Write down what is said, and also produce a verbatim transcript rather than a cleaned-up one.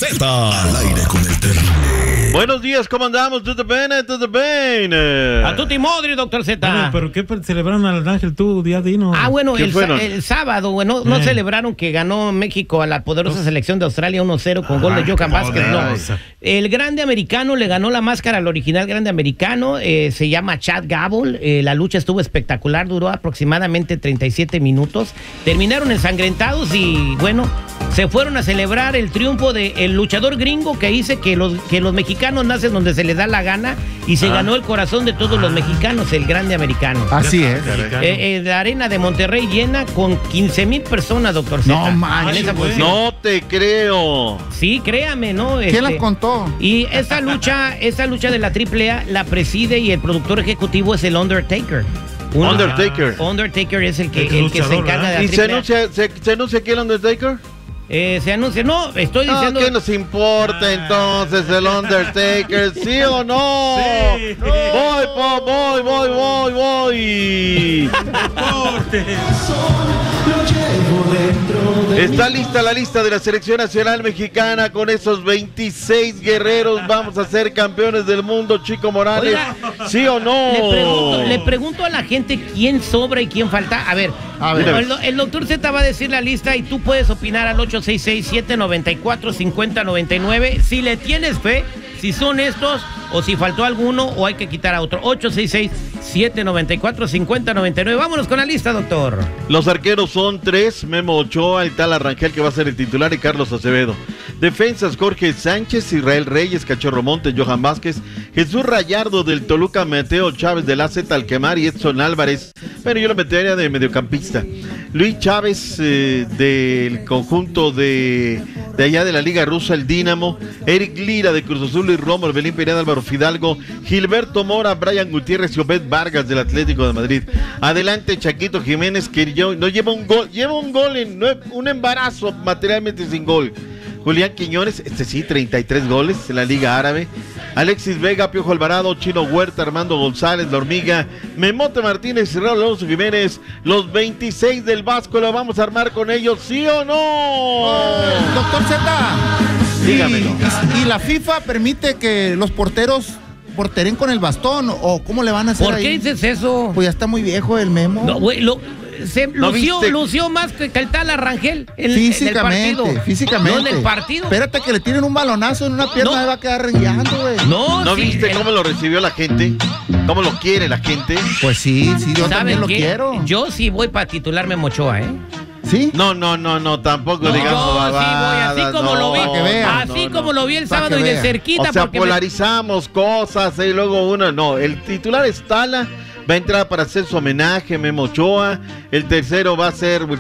Z. Al aire con el terrible. Buenos días, ¿cómo andamos? ¿Todo bien? ¿Todo bien? A tutti modri, doctor Z. Bueno, ¿pero qué celebraron al Ángel tú, día Dino? Ah, bueno, el, el sábado, bueno, no eh. celebraron que ganó México a la poderosa selección de Australia uno cero con ah, gol de Johan Vázquez. No. El grande americano le ganó la máscara al original grande americano, eh, se llama Chad Gable. Eh, la lucha estuvo espectacular, duró aproximadamente treinta y siete minutos. Terminaron ensangrentados y, bueno, se fueron a celebrar el triunfo del luchador gringo que dice que los, que los mexicanos nacen donde se les da la gana y se ah. ganó el corazón de todos ah. los mexicanos, el grande americano. Así es. Eh, eh, la arena de Monterrey llena con quince mil personas, doctor Z. No manches, no te creo. Sí, créame, ¿no? ¿Quién este, las contó? Y esta lucha, esta lucha de la triple A la preside y el productor ejecutivo es el Undertaker. Un, Undertaker. Undertaker es el que, el el que se encarga de la ¿Y triple A. se anuncia, se, se anuncia aquí el Undertaker? Eh, se anuncia, no, estoy diciendo. No, ¿qué nos importa entonces el Undertaker? ¿Sí o no? Sí. Voy, po, voy, voy, voy, voy. Está lista la lista de la selección nacional mexicana con esos veintiséis guerreros. Vamos a ser campeones del mundo, Chico Morales. Oiga, ¿sí o no? Le pregunto, le pregunto a la gente quién sobra y quién falta. A ver, a ver. El, el doctor Z va a decir la lista y tú puedes opinar al ocho seis seis, siete nueve cuatro, cinco cero nueve nueve. Si le tienes fe, si son estos o si faltó alguno o hay que quitar a otro. ocho seis seis, siete nueve cuatro, cinco cero nueve nueve. Vámonos con la lista, doctor. Los arqueros son tres: Memo Ochoa, el tal Arrangel que va a ser el titular y Carlos Acevedo. Defensas: Jorge Sánchez, Israel Reyes, Cachorro Montes, Johan Vázquez, Jesús Rayardo del Toluca, Mateo Chávez del A Z Alquemar y Edson Álvarez. Bueno, yo lo metería de mediocampista. Luis Chávez eh, del conjunto de, de allá de la Liga Rusa, el Dínamo. Eric Lira de Cruz Azul, Luis Romo, Belín Pineda, Álvaro Fidalgo, Gilberto Mora, Brian Gutiérrez y Obed Vargas del Atlético de Madrid. Adelante Chaquito Jiménez, que yo, no lleva un gol, lleva un gol en un embarazo materialmente sin gol. Julián Quiñones, este sí, treinta y tres goles en la Liga Árabe. Alexis Vega, Piojo Alvarado, Chino Huerta, Armando González, La Hormiga, Memote Martínez y Raúl Alonso Jiménez, los veintiséis del Vasco. ¿Lo vamos a armar con ellos, sí o no? Oh, doctor Z, dígamelo. Y, y la FIFA permite que los porteros porteren con el bastón, o cómo le van a hacer? ¿Por ahí? qué dices eso? Pues ya está muy viejo el Memo. No, güey, lo... Se ¿No lució, viste? lució más que el tal Arrangel en, físicamente, en el partido. físicamente. No en el partido. Espérate que le tiren un balonazo en una pierna, no. me va a quedar rengueando, güey. No, ¿No sí, viste el... cómo lo recibió la gente? ¿Cómo lo quiere la gente? Pues sí, sí, yo también lo qué? quiero. Yo sí voy para titularme Mochoa, ¿eh? ¿Sí? No, no, no, no, tampoco No, digamos yo babadas, sí voy, así como no, lo vi, que vean. así no, como no. lo vi el Pa' sábado que y de vean. cerquita. O sea, porque polarizamos me... cosas y luego uno, no, el titular es Tala, va a entrar para hacer su homenaje, Memo Ochoa, el tercero va a ser